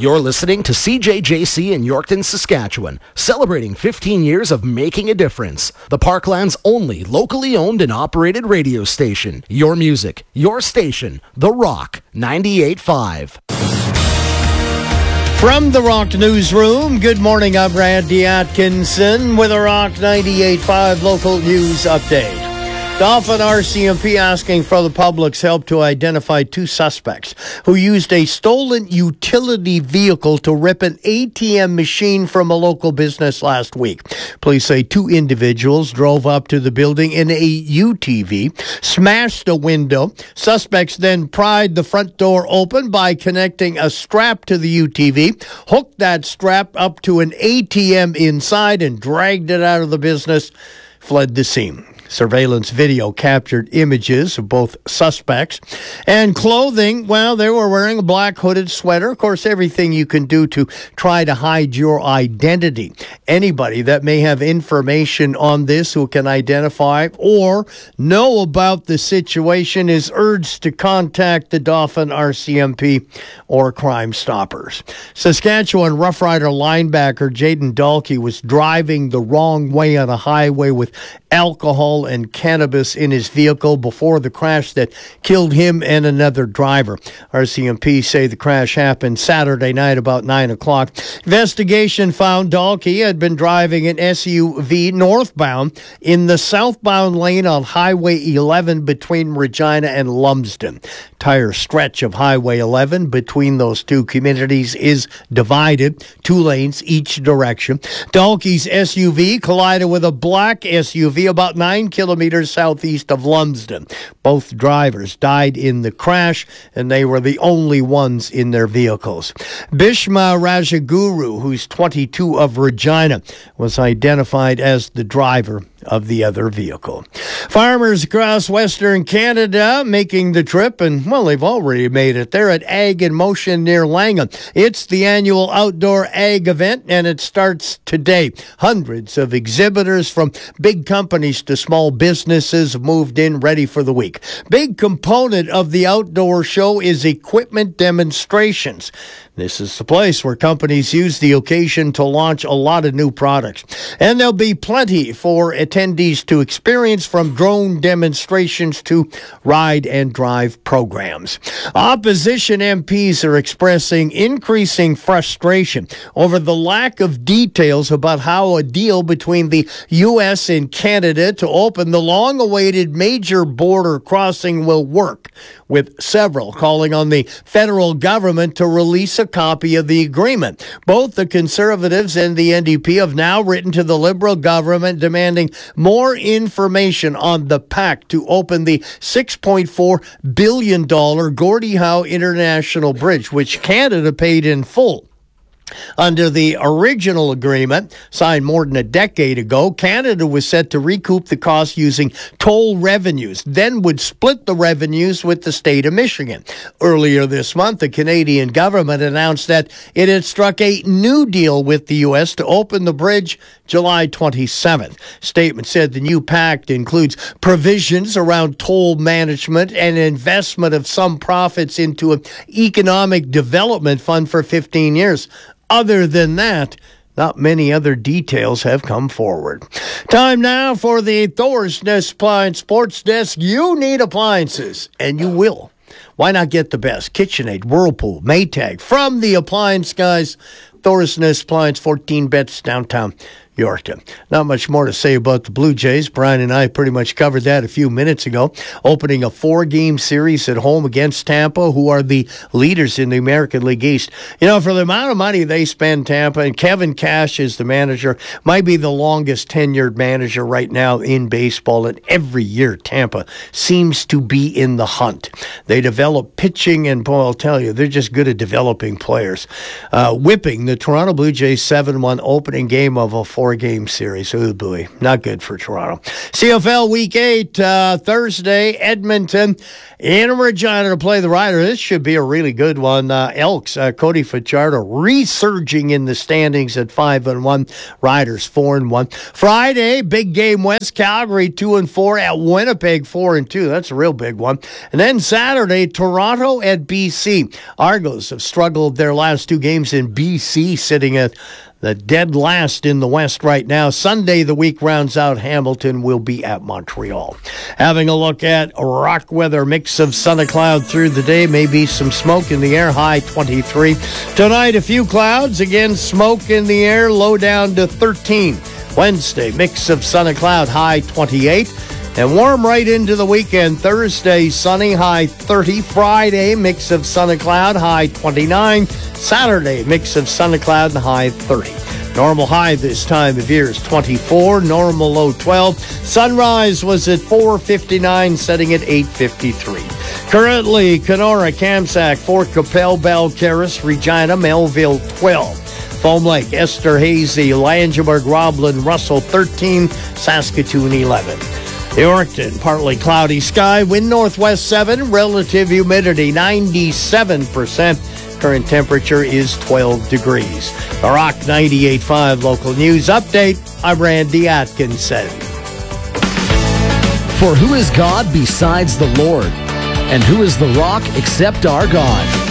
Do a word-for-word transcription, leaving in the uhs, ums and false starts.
You're listening to C J J C in Yorkton, Saskatchewan, celebrating fifteen years of making a difference. The Parkland's only locally owned and operated radio station. Your music, your station, The Rock ninety-eight point five. From the Rock Newsroom, good morning, I'm Randy Atkinson with a Rock ninety-eight point five local news update. Dauphin R C M P asking for the public's help to identify two suspects who used a stolen utility vehicle to rip an A T M machine from a local business last week. Police say two individuals drove up to the building in a U T V, smashed a window. Suspects then pried the front door open by connecting a strap to the U T V, hooked that strap up to an A T M inside and dragged it out of the business, fled the scene. Surveillance video captured images of both suspects. And clothing, well, they were wearing a black hooded sweater. Of course, everything you can do to try to hide your identity. Anybody that may have information on this who can identify or know about the situation is urged to contact the Dauphin R C M P or Crime Stoppers. Saskatchewan Rough Rider linebacker Jaden Dalkey was driving the wrong way on a highway with alcohol and cannabis in his vehicle before the crash that killed him and another driver. R C M P say the crash happened Saturday night about nine o'clock. Investigation found Dalkey had been driving an S U V northbound in the southbound lane on Highway eleven between Regina and Lumsden. Entire stretch of Highway eleven between those two communities is divided, two lanes each direction. Dalkey's S U V collided with a black S U V about nine kilometers southeast of Lumsden. Both drivers died in the crash, and they were the only ones in their vehicles. Bhishma Rajaguru, who's twenty-two, of Regina, was identified as the driver of the other vehicle. Farmers across Western Canada making the trip, and, well, they've already made it. They're at Ag in Motion near Langham. It's the annual outdoor ag event, and it starts today. Hundreds of exhibitors from big companies to small businesses have moved in ready for the week. Big component of the outdoor show is equipment demonstrations. This is the place where companies use the occasion to launch a lot of new products. And there'll be plenty for attendees to experience, from drone demonstrations to ride and drive programs. Opposition M Ps are expressing increasing frustration over the lack of details about how a deal between the U S and Canada to open the long-awaited major border crossing will work, with several calling on the federal government to release a copy of the agreement. Both the Conservatives and the N D P have now written to the Liberal government demanding more information on the pact to open the six point four billion dollars Gordie Howe International Bridge, which Canada paid in full. Under the original agreement, signed more than a decade ago, Canada was set to recoup the cost using toll revenues, then would split the revenues with the state of Michigan. Earlier this month, the Canadian government announced that it had struck a new deal with the U S to open the bridge July twenty-seventh. Statement said the new pact includes provisions around toll management and investment of some profits into an economic development fund for fifteen years. Other than that, not many other details have come forward. Time now for the Thorsness Appliance Sports Desk. You need appliances, and you will. Why not get the best? KitchenAid, Whirlpool, Maytag, from the appliance guys. Thorsness Appliance, fourteen beds downtown Yorkton. Not much more to say about the Blue Jays. Brian and I pretty much covered that a few minutes ago. Opening a four-game series at home against Tampa, who are the leaders in the American League East. You know, for the amount of money they spend, Tampa, and Kevin Cash is the manager, might be the longest tenured manager right now in baseball. And every year, Tampa seems to be in the hunt. They develop pitching, and boy, I'll tell you, they're just good at developing players. Uh, whipping the Toronto Blue Jays seven one opening game of a four four-game series. Oh, boy. Not good for Toronto. C F L Week eight, uh, Thursday, Edmonton in Regina to play the Riders. This should be a really good one. Uh, Elks, uh, Cody Fajardo resurging in the standings at five and one. Riders four and one. Friday, big game West Calgary two and four at Winnipeg four and two. That's a real big one. And then Saturday, Toronto at B C. Argos have struggled their last two games in B C, sitting at the dead last in the West right now. Sunday, the week rounds out. Hamilton will be at Montreal. Having a look at rock weather, mix of sun and cloud through the day. Maybe some smoke in the air, high twenty-three. Tonight, a few clouds. Again, smoke in the air, low down to thirteen. Wednesday, mix of sun and cloud, high twenty-eight. And warm right into the weekend. Thursday, sunny, high thirty. Friday, mix of sun and cloud, high twenty-nine. Saturday, mix of sun and cloud, and high thirty. Normal high this time of year is twenty-four. Normal low twelve. Sunrise was at four fifty-nine, setting at eight fifty-three. Currently, Kenora, Kamsack, Fort Capel, Balcarres, Regina, Melville, twelve. Foam Lake, Esterhazy, Langeberg, Roblin, Russell, thirteen. Saskatoon, eleven. Yorkton, partly cloudy sky, wind northwest seven, relative humidity ninety-seven percent. Current temperature is twelve degrees. The Rock ninety-eight point five local news update. I'm Randy Atkinson. For who is God besides the Lord? And who is the rock except our God?